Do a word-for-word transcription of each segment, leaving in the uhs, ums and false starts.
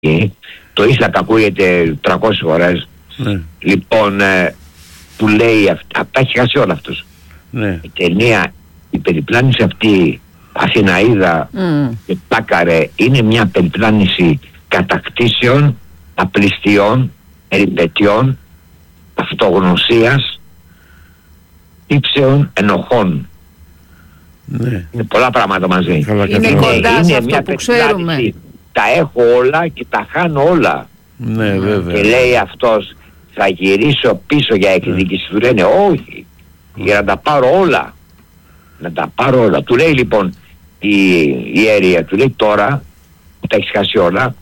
το Ίσλακ ακούγεται τριακόσιες φορές. Ναι. Λοιπόν, ε, που λέει αυτά, τα έχει χάσει όλα αυτός. Ναι. Η ταινία, η περιπλάνηση αυτή, Αθηναίδα mm. και Τάκαρε, είναι μια περιπλάνηση κατακτήσεων, απληστιών, περιπετειών, αυτογνωσίας, τύψεων, ενοχών. Ναι. Είναι πολλά πράγματα μαζί. Καλά, είναι είναι κοντά σε αυτό που ξέρουμε. Τα έχω όλα και τα χάνω όλα. Ναι, βέβαια. Και λέει αυτός, θα γυρίσω πίσω για εκδίκηση. Του λένε όχι, για να τα πάρω όλα. Να τα πάρω όλα. Του λέει λοιπόν η ιερία, του λέει τώρα που τα έχεις χάσει όλα,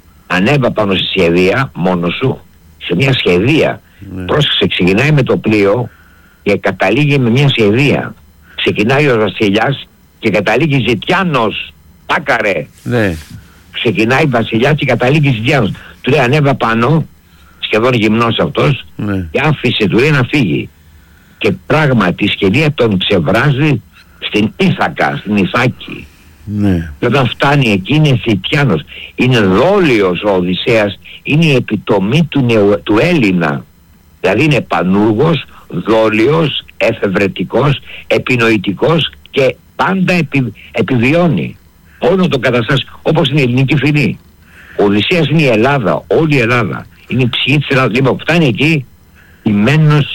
ανέβα πάνω στη σχεδία μόνος σου, σε μια σχεδία. Ναι. Πρόσεξε, ξεκινάει με το πλοίο και καταλήγει με μια σχεδία. Ξεκινάει ο βασιλιάς και καταλήγει Ζητιάνος. Τάκαρε. Ναι. Ξεκινάει βασιλιάς και καταλήγει Ζητιάνος. Του λέει ανέβα πάνω, σχεδόν γυμνός αυτός, ναι. Και άφησε, του λέει να φύγει. Και πράγματι η σχεδία τον ξεβράζει στην Ήθακα, στην Ιθάκη. Ναι. Και όταν φτάνει εκεί είναι Ζητιάνος. Είναι δόλιος ο Οδυσσέας, είναι η επιτομή του, νεο, του Έλληνα. Δηλαδή είναι πανούργος, δόλιος, εφευρετικός, επινοητικός και πάντα επι, επιβιώνει. Όλο το καταστάσει όπως είναι η ελληνική φυλή. Ο Οδυσσέας είναι η Ελλάδα, όλη η Ελλάδα. Είναι η ψυχή της Ελλάδας. Λοιπόν, φτάνει εκεί, ημένος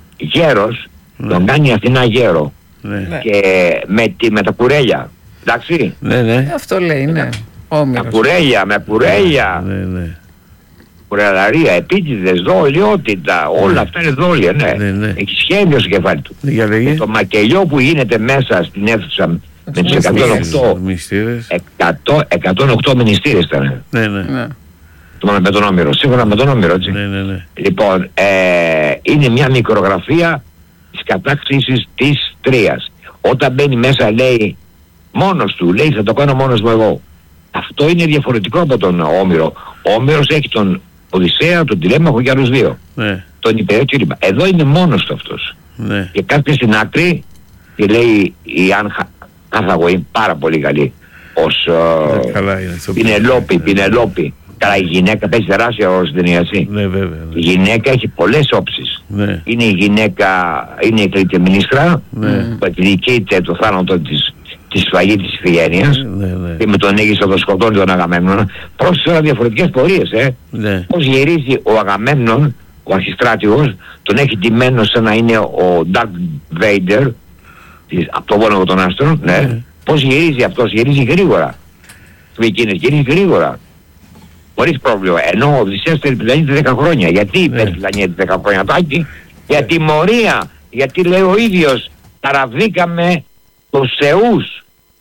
γέρος, ναι. Τον κάνει η Αθηνά γέρο. Ναι. Και με, τη, με τα κουρέλια. Εντάξει. Ναι, ναι. Αυτό λέει, ναι. Με κουρέλια, με κουρέλια. Ναι, ναι. Κουρελαρία, επίτηδες, δόλιότητα, όλα ναι. Αυτά είναι δόλια, ναι. Ναι, ναι. Έχει σχέδιο στο κεφάλι του. Ναι, το μακελιό που γίνεται μέσα στην αίθουσα με τους εκατόν οκτώ μνηστήρες. εκατόν οκτώ μνηστήρες ήταν. Ναι, ναι. Ναι. Το με τον Όμηρο, σύμφωνα με τον Όμηρο, έτσι. Ναι, ναι, ναι. Λοιπόν, ε, είναι μια μικρογραφία της κατάκτησης της Τρίας. Όταν μπαίνει μέσα λέει μόνος του, λέει θα το κάνω μόνος μου εγώ. Αυτό είναι διαφορετικό από τον Όμηρο. Ο Όμηρος έχει τον Οδυσσέα, τον Τηλέμαχο και άλλους δύο. Ναι. Τον υπερέτειο. Εδώ είναι μόνος του αυτός. Ναι. Και κάθεται στην άκρη και λέει η Αν Χάθαγο είναι πάρα πολύ καλή. Ως uh, Πινελόπη, Πινελόπη. Καλά, η γυναίκα παίζει τεράστια ρόλο στην ταινία, έτσι. Ναι, βέβαια. Ναι. Η γυναίκα έχει πολλές όψεις. Ναι. Είναι η γυναίκα, είναι η κλητεμινίστρα, ναι. Που εκδικείται το θάνατο της τη σφαγή της Ιφηγένειας, ναι, ναι. Και με τον Αίγισο τον σκοτώνει τον Αγαμέμνον. Πρόσεχε τώρα διαφορετικές πορείες, ε. Ναι. Πώς γυρίζει ο Αγαμέμνον, ο αρχιστράτηγος, τον έχει τιμένο σαν να είναι ο Darth Vader από το Βόλο των Άστρων, ναι. Ναι. Πώς γυρίζει αυτός, γυρίζει γρήγορα. Εκείνες γυρίζει γρήγορα. Χωρίς πρόβλημα. Ενώ ο Οδυσσέας περιπλανείται δέκα χρόνια. Γιατί ναι. Περιπλανείται δέκα χρόνια, Τάκη? Για τιμωρία. Γιατί λέει ο ίδιος, παραβήκαμε τους θεούς,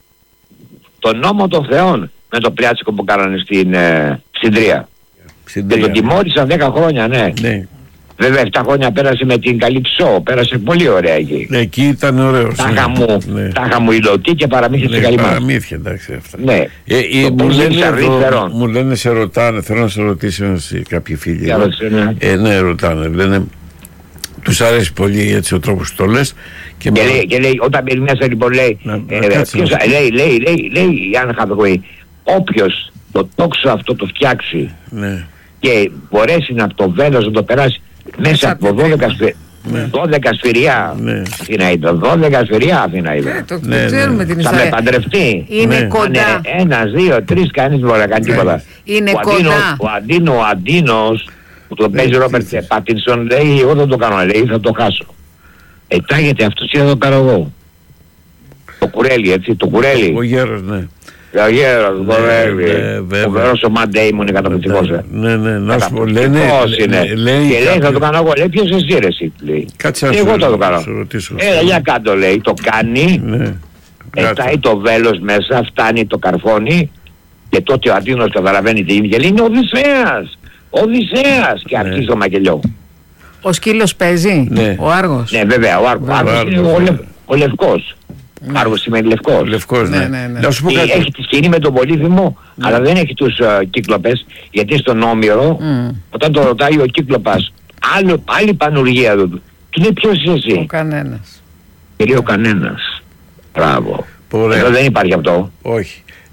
τον νόμο των θεών, με το πλιάτσικο που κάνανε στην, ε, στην Τρία. Και τον τιμώρησαν δέκα χρόνια, ναι. Ναι. Βέβαια επτά χρόνια πέρασε με την Καλυψό, πέρασε πολύ ωραία εκεί. Ναι, εκεί ήταν ωραίος. Τάχα ναι. Μου, ναι. Τάχα μου υλωτή και παραμύθια ναι, στην Καλυμά. Παραμύθια, εντάξει αυτά. Ναι. Ε, ε, μου, λένε εδώ, μου λένε σε ρωτάνε, θέλω να σε ρωτήσω κάποιοι φίλοι. Για ρωτήσω, ναι. Ε, ναι, ρωτάνε, λένε, τους αρέσει πολύ έτσι ο τρόπος που το λες. Και, και, λέει, και λέει, όταν μπαίνει μέσα λοιπόν λέει, να, ε, να ποιος, λέει, λέει, λέει, λέει η Άννα Χαθαγόη, όποιος το τόξο αυτό το φτιάξει ναι. Και μπορέσει να το βέλος να το περάσει μέσα από δώδεκα, ναι. δώδεκα σφυριά ναι. Αθήνα είδα, δώδεκα σφυριά Αθήνα είδα. Ναι, το ναι, ξέρουμε ναι. Την ιστορία. Θα με παντρευτεί. Είναι ναι. Κοντά. Ένας, δύο, τρεις, κανείς δεν μπορεί να κάνει τίποτα. Είναι ο κοντά. Αντίνος, ο Αντίνο, ο Αντίνος που το παίζει ο Ρόμπερτ Πάτινσον λέει εγώ δεν το κάνω, λέει θα το χάσω. Ετάγεται αυτός και θα το κάνω εγώ. Το κουρέλι, έτσι, το κουρέλι. Ο γέρος, ναι. Ο γέρος, το κουρέλι. Ο γέρος ο Μαντ Ντέιμον είναι καταπληκτικός. Ναι, ναι, να σου πω, λένε... Και λέει θα το κάνω εγώ, λέει ποιος εσύ ρε εσύ, λέει. Κάτσε να εγώ θα το κάνω. Έλα για κάτω, λέει, το κάνει. Ετάει το βέλος μέσα, φτάνει το καρφώνει και τότε ο Αντίνος καταλαβαίνει τι είναι και λέει είναι ο Οδυσσέας. Οδυσσέας και αρχίζει το μακελιό. Ο σκύλος παίζει, ναι. Ο Άργος. Ναι, βέβαια, ο Άργος, Άργος είναι ο, λευ, ο Λευκός. Ναι. Άργος σημαίνει Λευκός. Λευκός, ναι. Ναι, ναι, ναι. Να σου πω κάτι. Έχει τη σκηνή με τον Πολύφημο, ναι. Αλλά δεν έχει τους uh, Κύκλοπες, γιατί στον Όμηρο, mm. Όταν το ρωτάει ο Κύκλοπας, άλλο, άλλη πανουργία του, του λέει ποιος είσαι εσύ. Ο κανένας. Και λέει ο κανένας. Μπράβο. Ωραία. Εδώ δεν υπάρχει αυτό. Όχι.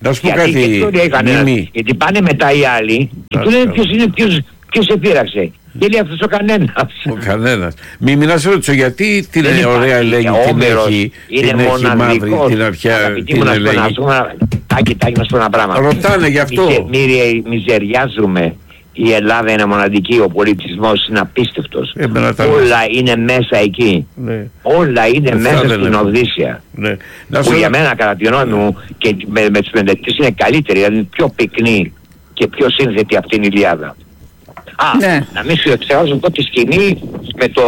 Να σου πω γιατί κάτι, Μίμη. Γιατί πάνε μετά οι άλλοι και του λένε ποιος είναι, ποιος, ποιος σε πείραξε. Και λέει αυτός ο κανένας. Ο κανένας. Μίμη, να σε ρωτήσω, γιατί την είναι ωραία Ελένη την έχει, την έχει μαύρη, την αρχαία, την Ελένη. Τάκη, τάκη, να σου πω ένα πράγμα. Ρωτάνε γι' αυτό. Μιζεριάζουμε. Η Ελλάδα είναι μοναδική, ο πολιτισμός είναι απίστευτος. Ε, όλα είναι μέσα εκεί. Ναι. Όλα είναι ε, μέσα στην είναι. Οδύσσια. Ναι. Που για μένα κατά τη γνώμη μου και με, με τους πεντετές είναι καλύτερη, δηλαδή πιο πυκνή και πιο σύνθετη από την Ιλιάδα. Α, ναι. Να μην σου εξεγάζω εδώ τη σκηνή με το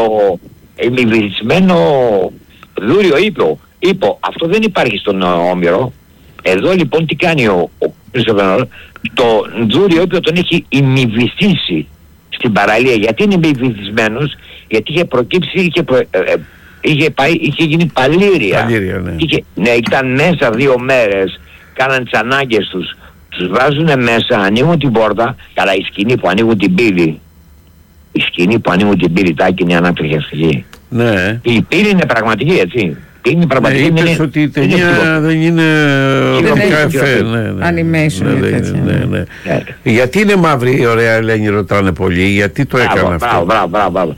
εμιβρισμένο δούριο ύπο. Ύπο, αυτό δεν υπάρχει στον Όμηρο. Εδώ λοιπόν τι κάνει ο, ο Χριστόφερος, το δούριο ύπο τον έχει ημιβιστήσει στην παραλία. Γιατί είναι ημιβιστισμένος, γιατί είχε προκύψει, είχε, προ, ε, ε, είχε, πάει, είχε γίνει παλήρια. Παλήρια, ναι. Είχε, ναι, ήταν μέσα δύο μέρες, κάναν τις ανάγκες τους, τους βάζουν μέσα, ανοίγουν την πόρτα, καλά η σκηνή που ανοίγουν την πύλη, η σκηνή που ανοίγουν την πύλη, τα είναι ανάπτυξη αστική. Ναι. Η πύλη είναι πραγματική, έτσι. Είναι πραγματική. Ναι, είπες ότι η ταινία δεν είναι ορμικά εφέ. Animation. Ναι, ναι. Γιατί είναι μαύρη η ωραία Ελένη, ρωτάνε πολλοί, γιατί το έκανε αυτό. Μπράβο, μπράβο, μπράβο.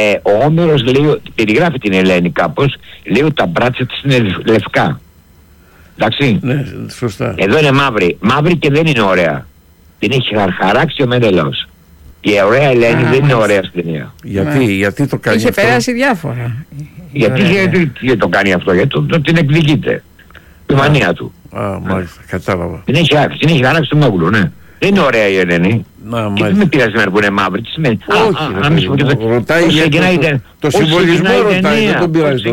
Ο Όμηρος λέει, περιγράφει την Ελένη κάπως, λέει ότι τα μπράτσα της είναι λευκά. Εντάξει. Ναι, σωστά. Εδώ είναι μαύρη. Μαύρη και δεν είναι ωραία. Την έχει χαράξει ο Μενέλαος. Η ωραία Ελένη δεν είναι ωραία στην ταινία. Γιατί, γιατί το κάνει είχε αυτό. Είχε περάσει διάφορα. Γιατί, γιατί, γιατί το κάνει αυτό, γιατί το, το, την εκδικείται. Τη μανία του. Α, μάλιστα, κατάλαβα. Την έχει χάράξει, την έχει χαράξει το Μόγλου, ναι. Δεν είναι ωραία η Ελένη. Να, και δεν με πειράζει που είναι μαύρη. Τι σημαίνει. Όχι, να μην σου πω και το... Ρωτάει για το συμβολισμό, ρωτάει, δεν τον πειράζει.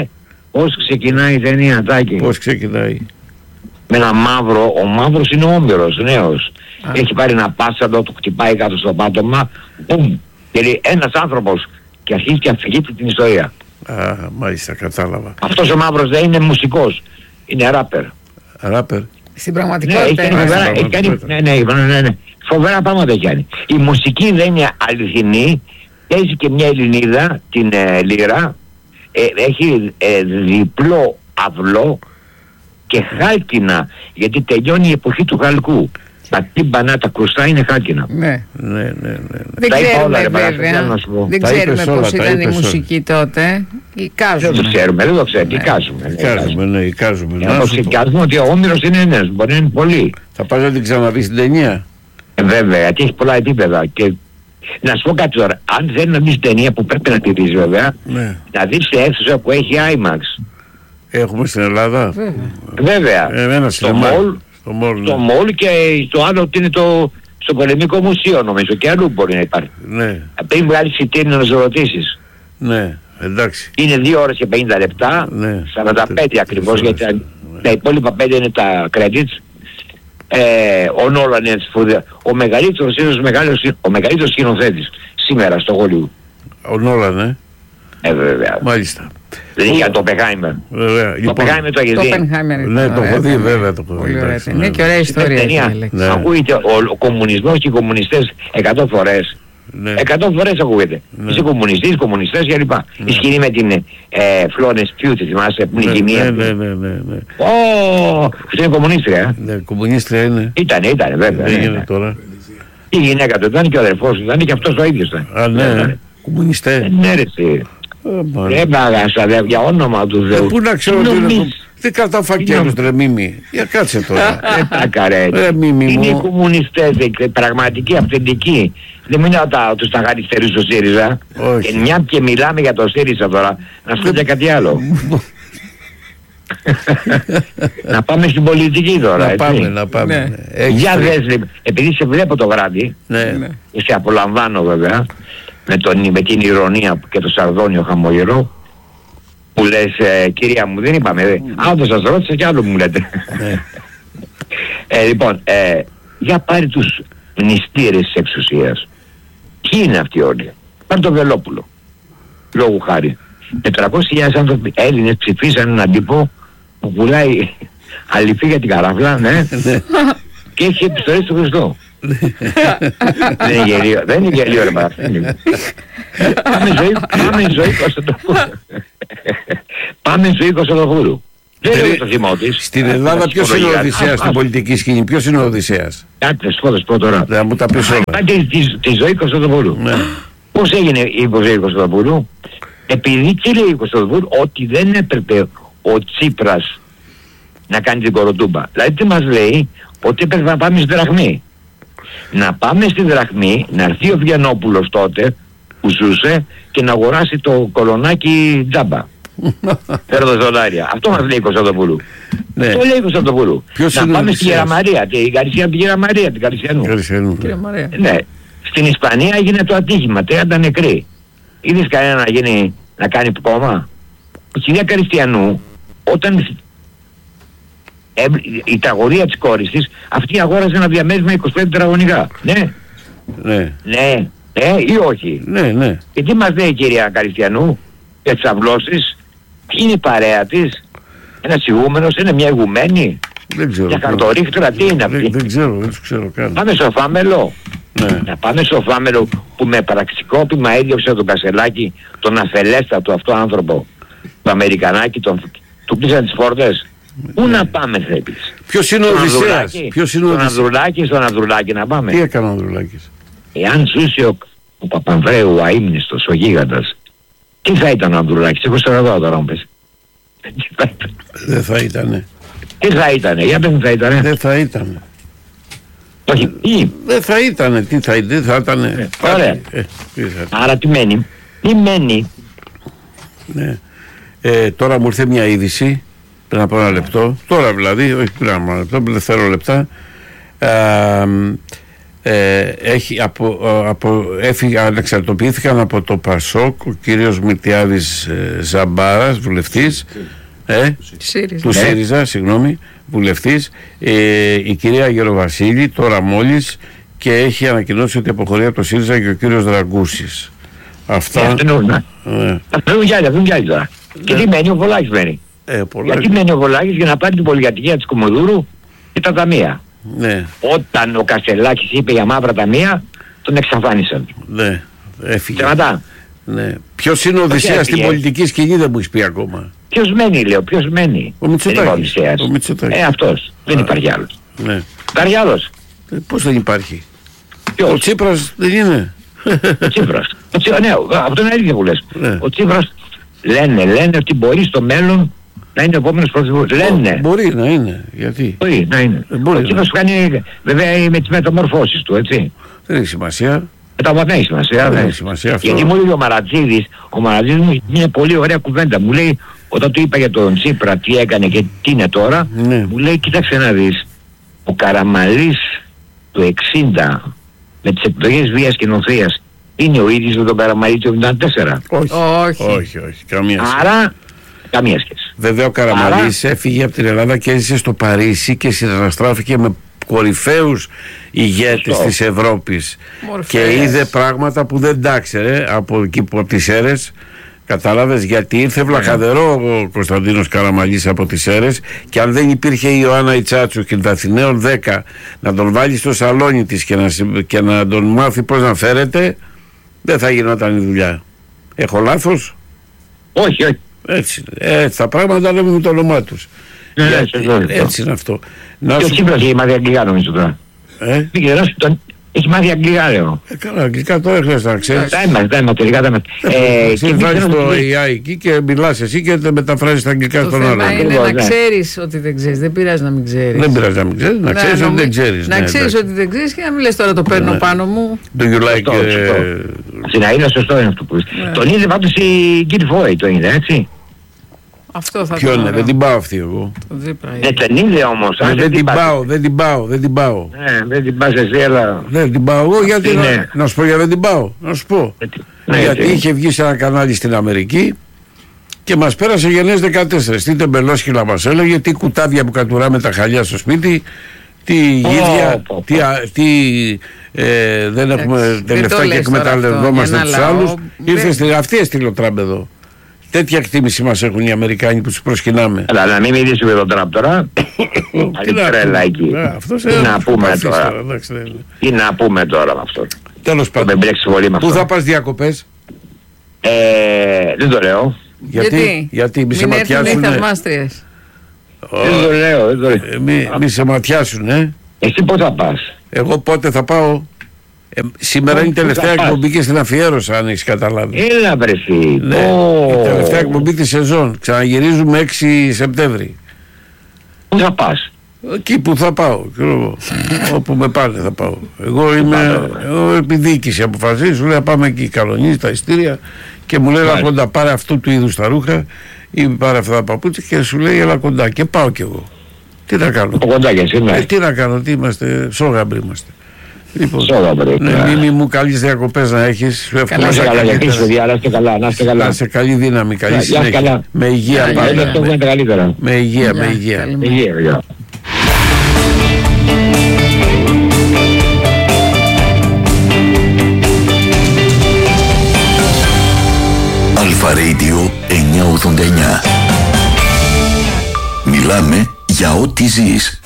Πώς ξεκινάει η ταινία, Τάκη. Πώς ξεκινάει. Με ένα μαύρο, ο μαύρος είναι ο Όμηρος, νέος. Α. Έχει πάρει ένα πάσαντο, του χτυπάει κάτω στο πάτωμα, μπουμ. Και λέει ένας άνθρωπος και αρχίζει και αφηγείται την ιστορία. Α, μάλιστα, κατάλαβα. Αυτός ο μαύρος δεν είναι μουσικός, είναι ράπερ. Ράπερ. Στην πραγματικότητα. Ναι, έχει κάνει, ναι, ναι, ναι, ναι. Φοβερά πράγματα έχει κάνει. Η μουσική δεν είναι αληθινή, παίζει και μια Ελληνίδα, την ε, Λύρα, ε, έχει ε, διπλό αυλό και χάλκινα, γιατί τελειώνει η εποχή του χαλκού. Τα τύμπανα, τα κρουστά είναι χάλκινα. Ναι, ναι, ναι, ναι. Δεν τα ξέρουμε όλα, βέβαια. Δεν ξέρουμε πώς ήταν η μουσική τότε. Εικάζουμε. Δεν το ξέρουμε, δεν το ξέρουμε. Εικάζουμε. Εικάζουμε, ναι, εικάζουμε. Όπως εικάζουμε ότι ο Όμηρος είναι ένας, μπορεί να είναι πολύ. Θα πας να την ξαναδείς την ταινία. Ε, βέβαια, γιατί έχει πολλά επίπεδα. Και να σου πω κάτι τώρα, αν δεν να δεις ταινία που πρέπει να τη δεις βέβαια, ναι. Να δεις σε αίθουσα που έχει άιμαξ. Έχουμε στην Ελλάδα. Βέβαια. Βέβαια. Στο μολ, στο μολ, ναι. μολ και το άλλο ότι είναι το, στο Πολεμικό Μουσείο νομίζω και αλλού μπορεί να υπάρχει. Ναι. Πριν βγάλεις εισιτήριο να σου ρωτήσεις. Ναι, εντάξει. Είναι δύο ώρες και πενήντα λεπτά, ναι. σαράντα πέντε ακριβώς, γιατί τα, τα υπόλοιπα πέντε είναι τα credits. Ε, ο Νόλαν είναι σπουδαίο. Ο μεγαλύτερος, ίσως μεγάλος, ο μεγαλύτερος σκηνοθέτης σήμερα στο Hollywood. Ο Νόλαν, ε. Ε, βέβαια. Μάλιστα. Δεν είχε το Oppenheimer. Βέβαια. Το Oppenheimer το έχεις δει. Ναι, το έχω δει βέβαια. Το έχω δει. Είναι και ωραία ιστορία. Ακούγεται ο κομμουνισμός και οι κομμουνιστές εκατό φορές. Ναι. Εκατό φορές ακούγεται. Ναι. Είσαι κομμουνιστής, κομμουνιστές κλπ. Ναι. Η σκηνή με την ε, Florence Pugh, τη θυμάσαι, που είναι η γυμνία. Ναι, ναι, ναι, ναι. Ω, αυτή είναι κομμουνίστρια. Ναι, κομμουνίστρια είναι. Ήτανε, ήτανε βέβαια. Δεν είναι τώρα. Η γυναίκα του ήταν και ο αδερφός του ήταν και αυτός ο ίδιος ήταν. Α, ναι, κομμουνιστές. Ναι, ρε εσύ. Ρε μπαγάσα, δε, για όνομα του Θεού. Πού να ξέρω τι είναι. Τι κρατάω φακέλους ρε Μίμη. Για κάτσε τώρα. Δεν τα καρέ. Είναι οι κομμουνιστές, πραγματικοί, αυθεντικοί. Δεν μιλάω τους τα γαριστερούς στο ΣΥΡΙΖΑ. Και μια και μιλάμε για το ΣΥΡΙΖΑ τώρα, να σου πω για κάτι άλλο. Να πάμε στην πολιτική τώρα, να πάμε, να πάμε. Για δες, επειδή σε βλέπω το βράδυ, και σε απολαμβάνω βέβαια, με, τον, με την ηρωνία και το σαρδόνιο χαμογελό, που λες, ε, κυρία μου, δεν είπαμε, ε, α, δεν σας ρώτησα κι άλλο μου λέτε. ε, λοιπόν, ε, για πάρει τους μνηστήρες της εξουσίας. Ποιοι είναι αυτοί όλοι? Πάρει τον Βελόπουλο, λόγου χάρη. τετρακόσιες χιλιάδες άνθρωποι Έλληνες ψηφίσαν έναν τύπο που πουλάει αληφή για την καραφλά, ναι, και έχει επιστολές του Χριστού. Δεν είναι γελίο, δεν είναι γελίο ρε παραθένει. Πάμε ζωή, πάμε ζωή Κωνσταντοπούλου. Πάμε ζωή Κωνσταντοπούλου. Δεν είναι το θυμό της. Στην Ελλάδα ποιος είναι ο Οδυσσέας στην πολιτική σκηνή, ποιος είναι ο Οδυσσέας? Κάτι σπόδες πω τώρα. Να μου τα πεις όλα. Τη ζωή Κωνσταντοπούλου. Πώς έγινε η ζωή Κωνσταντοπούλου? Επειδή τι λέει η Κωνσταντοπούλου? Ότι δεν έπρεπε ο Τσίπρας να κάνει την κοροτούμπα. Δηλαδή τι μας λέει? Ότι έπρεπε να πάμε στη δραχμή. Να πάμε στη δραχμή, να έρθει ο Βιανόπουλος τότε που ζούσε και να αγοράσει το κολονάκι τζάμπα. Φέρνοντας δολάρια. Αυτό μας λέει η Κωνσταντοπούλου. Ναι. Αυτό λέει η Κωνσταντοπούλου. Να πάμε στη Γεραμαρία, την Γαρισιά, την Γεραμαρία, την Καρισιανού. Ναι. Ναι. Στην Ισπανία έγινε το ατύχημα, τριάντα νεκροί. Είδες κανένα να, γίνει, να κάνει κόμμα? Η κυρία Καριστιανού, όταν ε, η τραγωδία της κόρης της, αυτή αγόρασε ένα διαμέρισμα είκοσι πέντε τετραγωνικά. Ναι. Ναι. Ναι. Ναι ή όχι? Ναι, ναι. Και τι μας λέει η κυρία Καριστιανού για τις αυλώσεις? Τι είναι η παρέα της? Ένας ηγούμενος, είναι μια ηγουμένη? Δεν ξέρω. Για χαρτορίχτρα, τι είναι αυτή? Δεν, δεν ξέρω, δεν ξέρω καν. Πάμε στο Φάμελο. Ναι. Να πάμε στο Φάμελο που με πραξικόπημα έδιωξε τον Κασελάκη, τον αφελέστατο αυτό άνθρωπο, το Αμερικανάκι, τον, του κλείσαν τις πόρτες. Ναι. Πού να πάμε θέλεις? Ποιος είναι ο Οδυσσέας? Ποιος είναι ο Οδυσσέας? Στον Ανδρουλάκη, στον Ανδρουλάκη να πάμε. Τι έκανε ο Ανδρουλάκης? Εάν ζούσε ο, ο Παπανδρέου, ο αείμνηστος, ο γίγαντας, τι θα ήταν ο Ανδρουλάκης? Εγώ στο ρωτάω τώρα, μου δεν θα ήτανε. Τι θα ήτανε? Για πες μου, θα ήτανε? Δεν θα ήτανε. Όχι, τι? Δεν θα ήτανε, τι θα, δεν θα ήτανε. Ε, ωραία. Ε, άρα τι μένει? Τι μένει? Ναι. Ε, τώρα μου ήρθε μια είδηση πριν από ένα λεπτό. Τώρα δηλαδή, όχι πριν από ένα λεπτό, δευτερόλεπτα. Ε, ε, έχει απο, απο, έφυγε, ανεξαρτητοποιήθηκαν από το ΠΑΣΟΚ ο κύριος Μιλτιάδης ε, Ζαμπάρας, βουλευτής. Ε, ΣΥΡΙΖΑ. Του ΣΥΡΙΖΑ, συγγνώμη, βουλευτής, ε, η κυρία Γεροβασίλη, τώρα μόλις, και έχει ανακοινώσει ότι αποχωρεί από το ΣΥΡΙΖΑ και ο κύριος Δραγκούσης. Αυτά. Θα φύγουν κι άλλοι, θα φύγουν κι άλλοι τώρα. Και τι μένει? Ο Βολάκης μένει. Ε, Γιατί μένει ο Βολάκης? Για να πάρει την πολυκατοικία της Κομοδούρου και τα ταμεία. Ναι. Όταν ο Κασελάκης είπε για μαύρα ταμεία, τον εξαφάνισαν. Ναι, έφυγε. Σταματά. Ναι. Ποιος είναι ο Οδυσσέας στην πολιτική σκηνή, δεν μου έχει πει ακόμα. Ποιος μένει, λέω, ποιος μένει? Ο Μητσοτάκης. Ο Μητσοτάκης. Ε, αυτός. Α, δεν υπάρχει άλλος. Ναι. Υπάρχει άλλος? Ε, πώς δεν υπάρχει? Ποιος? Ο Τσίπρας δεν είναι? Ο Τσίπρας. Ο Τσίπρας, ναι, αυτό είναι αλήθεια που λες. Ναι. Ο Τσίπρας λένε, λένε ότι μπορεί στο μέλλον να είναι ο επόμενος πρωθυπουργός. Λένε. Μπορεί να είναι. Γιατί? Μπορεί να είναι. Ε, μπορεί ο Τσίπρας κάνει βέβαια με τις μεταμορφώσεις του, έτσι. Δεν έχει σημασία. Δεν έχει σημασία. Δεν έχει σημασία αυτό. Γιατί μου λέει ο Μαρατζίδης, ο Μαρατζίδης μου μια πολύ ωραία κουβέντα. Μου λέει, όταν του είπα για τον Τσίπρα τι έκανε και τι είναι τώρα, ναι. μου λέει, κοίταξε να δεις, ο Καραμαλής του εξήντα με τις επιλογές βίας και νοθείας είναι ο ίδιος με τον Καραμαλή του εβδομήντα τέσσερα? Όχι. Όχι. όχι, όχι, καμία σχέση. Άρα, καμία σχέση. Βέβαια ο Καραμαλής Άρα... έφυγε από την Ελλάδα και έζησε στο Παρίσι και συναναστράφηκε με κορυφαίους ηγέτες της Ευρώπης. Μορφές. Και είδε πράγματα που δεν τα ήξερε από εκεί που από τις Σέρρες. Κατάλαβες, γιατί ήρθε βλαχαδερό ο Κωνσταντίνος Καραμαλής από τις Σέρρες, και αν δεν υπήρχε η Ιωάννα Ιτσάτσου και τα Αθηναίων δέκα να τον βάλει στο σαλόνι της και να, και να τον μάθει πώς να φέρεται, δεν θα γινόταν η δουλειά. Έχω λάθος? Όχι, όχι. Έτσι, έτσι τα πράγματα λέμε με το όνομά τους. Ναι, γιατί, έτσι, έτσι είναι αυτό. Και ο Τσίπρας έχει μάθει αγγλικά νομίζω τώρα. Ε? Έχει μάθει αγγλικά, λέω. Ε, καλά, αγγλικά τώρα χρειάζεται να ξέρεις. Τα έμαθα, τα έμαθα, τελικά τα έμαθα. Και βάζεις το έι άι εκεί και μιλάς εσύ και μεταφράζεις τα αγγλικά στον άλλον. Το θέμα είναι να ξέρεις ότι δεν ξέρεις, δεν πειράζει να μην ξέρεις. Δεν πειράζει να μην ξέρεις, να ξέρεις ότι δεν ξέρεις. Να ξέρεις ότι δεν ξέρεις και να μην λες τώρα το παίρνω πάνω μου. Do you like... Στην αίδα σωστό είναι αυτό που είσαι. Τον είδε πάντως η Γκίρ Φόη, το είδε, έτσι. Αυτό θα Ποιο είναι, δεν την πάω αυτή εγώ. Δεν την είδε όμως. Ε, δεν την πάω, δεν την πάω, δεν την πάω. Ναι, δεν την πας εσύ, αλλά... Δεν την πάω εγώ, γιατί να, να σου πω γιατί δεν την πάω. Να σου πω. Ναι, γιατί ναι. είχε βγει σε ένα κανάλι στην Αμερική και μας πέρασε γενναίες δεκατέσσερα. Τι τεμπελόσχυλα μας έλεγε, τι κουτάδια που κατουράμε τα χαλιά στο σπίτι, τι γίδια, oh, oh, oh. τι, τι ε, δεν έχουμε λεφτά και εκμεταλλευόμαστε τους άλλους. Ήρθε στην, αυτή έστειλε ο Τραμπ εδώ. Τέτοια εκτίμηση μας έχουν οι Αμερικάνοι που τους προσκυνάμε. Αλλά να μην μιλήσει με τον Τραμπ τώρα. Άλλη τρέλα εκεί. Τι να πούμε τώρα. Τι να πούμε τώρα με αυτό. Τέλος πάντων. Πού θα πας διακοπές? Δεν το λέω. Γιατί, γιατί μη σε ματιάσουνε. Μην έρθουν οι θαυμάστριες. Δεν το λέω, δεν το λέω. Ε, μη, μη σε ματιάσουν, ε. Εσύ πότε θα πας? Εγώ πότε θα πάω? Ε, σήμερα είναι η τελευταία εκπομπή και στην αφιέρωσα, αν έχεις καταλάβει. Έλα βρεθεί. Ναι, oh. η τελευταία εκπομπή της σεζόν. Ξαναγυρίζουμε έξι Σεπτέμβρη. Πού θα πας? Εκεί που θα πάω, ξέρω, όπου με πάνε θα πάω. Εγώ είμαι, εγώ επί διοίκηση αποφασίζει, σου λέει πάμε εκεί, κανονίζει τα ειστήρια και μου λέει έλα κοντά, πάρε αυτού του είδους τα ρούχα ή πάρε αυτά τα παπούτσια και σου λέει έλα κοντά και πάω κι εγώ. Τι να κάνω? Κοντά και εσύ, ναι. Ε, τι να κάνω, τι είμαστε, σόγαμπροι είμαστε. Λοιπόν, σόγαμπροι, ναι, ναι. Μίμη μου, καλές διακοπές να έχεις. Σου εύχομαι να είστε καλά, για πίσω, παιδιά, να είστε καλά, να είστε καλά. Να είστε καλή δύναμη, καλή συνέχεια. Με υγεία πάντα. Με υγεία, με υγεία. Αλφα Radio εννιακόσια ογδόντα εννιά. Μιλάμε για ό,τι ζεις.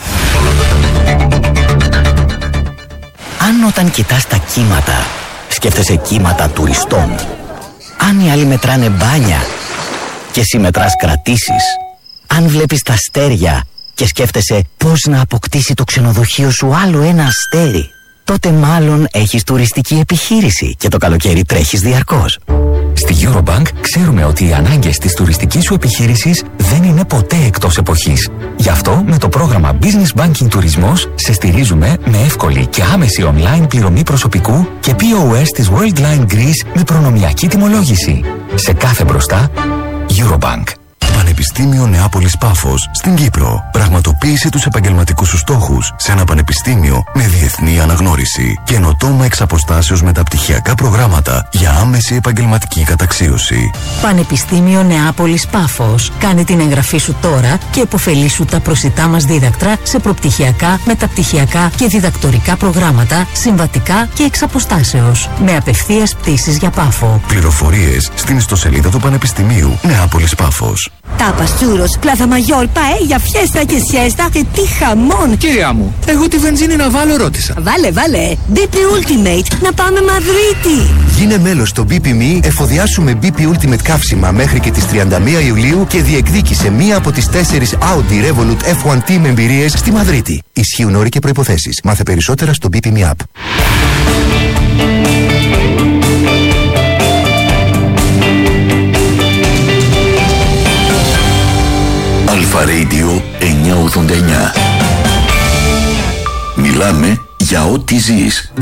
Αν όταν κοιτάς τα κύματα σκέφτεσαι κύματα τουριστών, αν οι άλλοι μετράνε μπάνια και εσύ μετράς κρατήσεις, αν βλέπεις τα αστέρια και σκέφτεσαι πώς να αποκτήσει το ξενοδοχείο σου άλλο ένα αστέρι, τότε μάλλον έχεις τουριστική επιχείρηση και το καλοκαίρι τρέχεις διαρκώς. Στη Eurobank ξέρουμε ότι οι ανάγκες της τουριστικής σου επιχείρησης δεν είναι ποτέ εκτός εποχής. Γι' αυτό με το πρόγραμμα Business Banking Τουρισμός σε στηρίζουμε με εύκολη και άμεση online πληρωμή προσωπικού και πι ο ες της Worldline Greece με προνομιακή τιμολόγηση. Σε κάθε μπροστά, Eurobank. Πανεπιστήμιο Νεάπολης Πάφος στην Κύπρο. Πραγματοποίησε τους επαγγελματικούς σου στόχους σε ένα πανεπιστήμιο με διεθνή αναγνώριση. Καινοτόμα εξ αποστάσεως μεταπτυχιακά προγράμματα για άμεση επαγγελματική καταξίωση. Πανεπιστήμιο Νεάπολης Πάφος. Κάνε την εγγραφή σου τώρα και επωφελήσου τα προσιτά μας δίδακτρα σε προπτυχιακά, μεταπτυχιακά και διδακτορικά προγράμματα, συμβατικά και εξ αποστάσεως. Με απευθείας πτήσεις για Πάφο. Πληροφορίες στην ιστοσελίδα του Πανεπιστημίου Νεάπολης Πάφος. Τάπας, τσούρος, πλάθα μαγιόλ, παέλια, φιέστα και σιέστα και τι χαμόν! Κυρία μου, εγώ τη βενζίνη να βάλω ρώτησα. Βάλε, βάλε! μπι πι Ultimate, να πάμε Μαδρίτη! Γίνε μέλος στο μπι πι εμ ι, εφοδιάσου με μπι πι Ultimate καύσιμα μέχρι και τις τριάντα μία Ιουλίου και διεκδίκησε μία από τις τέσσερις Audi Revolut εφ ουάν Team εμπειρίες στη Μαδρίτη. Ισχύουν όροι και προϋποθέσεις. Μάθε περισσότερα στο μπι πι εμ ι App. Αλφα Radio εννιακόσια ογδόντα εννιά. Μιλάμε για ό,τι ζεις.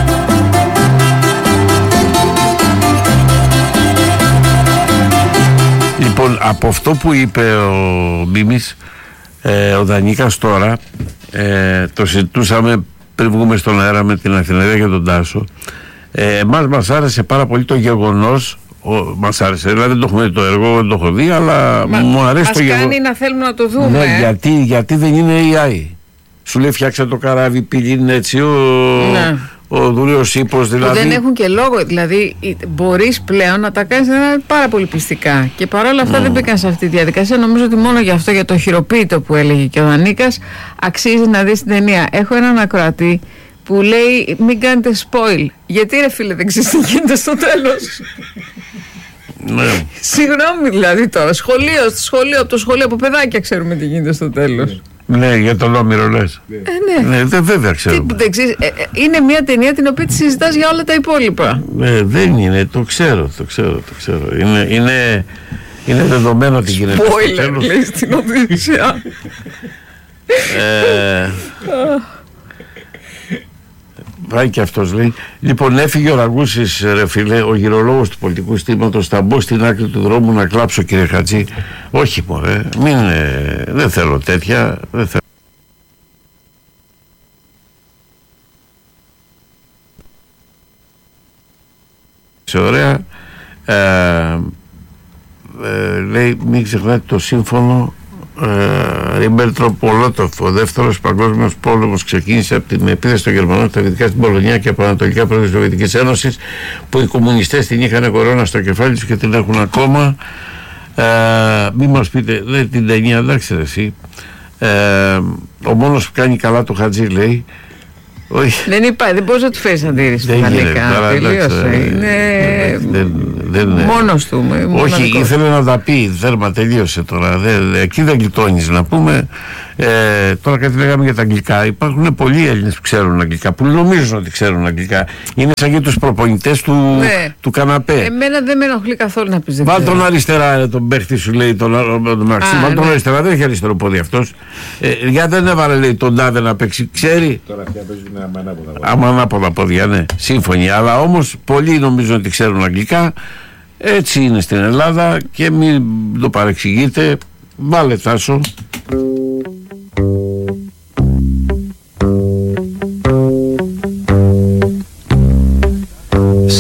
Λοιπόν, από αυτό που είπε ο Μίμης, ε, ο Δανίκας τώρα, ε, το συζητούσαμε πριν βγούμε στον αέρα με την Αθηναρία και τον Τάσο. Ε, εμάς μας άρεσε πάρα πολύ το γεγονός. Ο, μας άρεσε, δηλαδή δεν το έχουμε δει το έργο, δεν το έχω δει, αλλά Μα, μου αρέσει το γεγονός. Μας κάνει να θέλουμε να το δούμε. Ναι, γιατί, γιατί δεν είναι έι άι. Σου λέει φτιάξε το καράβι, πηγαίνει έτσι ο, ναι. ο δούλιος ύπος δηλαδή. Που δεν έχουν και λόγο, δηλαδή μπορείς πλέον να τα κάνεις πάρα πολύ πιστικά. Και παρόλα αυτά mm. δεν μπήκαν σε αυτή τη διαδικασία. Νομίζω ότι μόνο γι' αυτό, για το χειροποίητο που έλεγε και ο Δανίκας, αξίζει να δεις την ταινία. Έχω έναν ακροατή που λέει μην κάνετε spoil. Γιατί ρε φίλε δεν ξέρεις τι γίνεται στο τέλος? Ναι. Συγγνώμη δηλαδή τώρα, σχολείο, στο σχολείο, από το σχολείο από παιδάκια ξέρουμε τι γίνεται στο τέλος. Ναι, για τον Όμηρο λες. Ε, ναι. Ναι, δεν βέβαια ξέρουμε. Τι, δεν ε, ε, είναι μια ταινία την οποία τη συζητάς για όλα τα υπόλοιπα. Ε, δεν είναι, το ξέρω, το ξέρω, το ξέρω. Είναι, είναι, είναι δεδομένο ότι γίνεται στο τέλος. Spoiler λέει στην Οδύσσεια. ε, Πάει και αυτός λέει. Λοιπόν, έφυγε ο Ραγκούσης, ρε φίλε, ο γυρολόγος του πολιτικού στήματος. Θα μπω στην άκρη του δρόμου να κλάψω, κύριε Χατζή. Όχι, μωρέ, μην, ε, δεν θέλω τέτοια. Δεν θέλω. Σε ωραία. Ε, ε, λέει, μην ξεχνάτε το σύμφωνο Ριμπέλτροπ-Μολότοφ. Ο δεύτερος παγκόσμιος πόλεμος ξεκίνησε από την επίθεση των Γερμανών στα δυτικά στην Πολωνία και από ανατολικά προς της Σοβιετικής Ένωσης, που οι κομμουνιστές την είχαν κορώνα στο κεφάλι τους και την έχουν ακόμα. Ε, μην μας πείτε, λέει την ταινία, εντάξει ρε εσύ. Ε, ο μόνος που κάνει καλά το Χατζή, λέει. Όχι. Δεν υπάρχει, δεν μπορείς να του φέρεις αντίρρηση. Δεν γίνεται, τελείωσε. Είναι... Δεν, Δεν, μόνος του. Όχι, ήθελε να τα πει. Θέρμα, τελείωσε τώρα. Δεν, εκεί δεν γλιτώνεις να πούμε. Ε, τώρα κάτι λέγαμε για τα αγγλικά. Υπάρχουν πολλοί Έλληνες που ξέρουν αγγλικά, που νομίζουν ότι ξέρουν αγγλικά. Είναι σαν και τους προπονητές του, ναι. του καναπέ. Εμένα δεν με ενοχλεί καθόλου να πεις. Βάλ τον αριστερά, τον παίχτη σου λέει, τον, τον Μαξί. Βάλ τον ναι. αριστερά, δεν έχει αριστερό πόδι αυτός. Ε, γιατί δεν έβαλε, λέει, τον τάδε να παίξει. Ξέρει. Τώρα πια παίζουν αμανάποδα πόδια. Αμανάποδα πόδια, ναι. Σύμφωνοι. Αλλά όμως πολλοί νομίζουν ότι ξέρουν αγγλικά. Έτσι είναι στην Ελλάδα και μην το παρεξηγείτε. Βάλε, Τάσο.